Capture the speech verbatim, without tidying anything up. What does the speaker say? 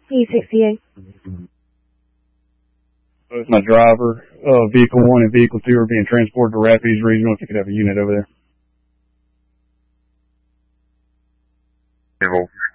E sixty-eight. It's my driver. Uh, vehicle one and vehicle two are being transported to Rapides Regional. If you could have a unit over there. Hey, Volker.